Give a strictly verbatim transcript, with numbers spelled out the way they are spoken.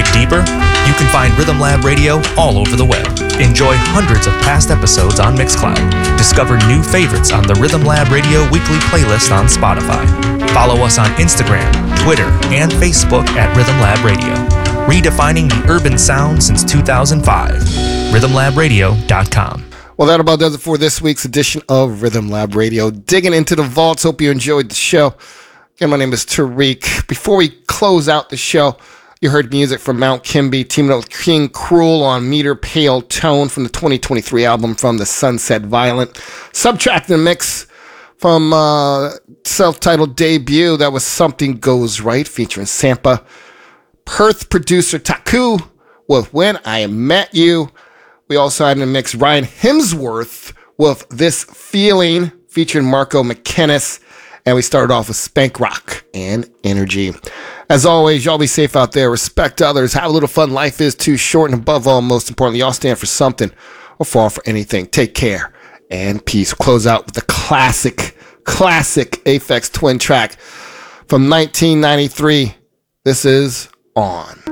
dig deeper? You can find Rhythm Lab Radio all over the web. Enjoy hundreds of past episodes on Mixcloud. Discover new favorites on the Rhythm Lab Radio weekly playlist on Spotify. Follow us on Instagram, Twitter, and Facebook at Rhythm Lab Radio. Redefining the urban sound since two thousand five. rhythm lab radio dot com. Well, that about does it for this week's edition of Rhythm Lab Radio. Digging into the vaults. Hope you enjoyed the show. Again, my name is Tariq. Before we close out the show, you heard music from Mount Kimby, teaming up with King Cruel on Meter Pale Tone from the twenty twenty-three album From the Sunset Violent. Subtract the mix from uh, self-titled debut, that was Something Goes Right, featuring Sampa. Perth producer Taku with When I Met You. We also had in the mix Ryan Hemsworth with This Feeling, featuring Marco McKinnis. And we started off with Spank Rock and Energy. As always, y'all be safe out there. Respect others. Have a little fun. Life is too short. And above all, most importantly, y'all stand for something or fall for anything. Take care and peace. We'll close out with the classic, classic Aphex Twin track from nineteen ninety-three. This is On.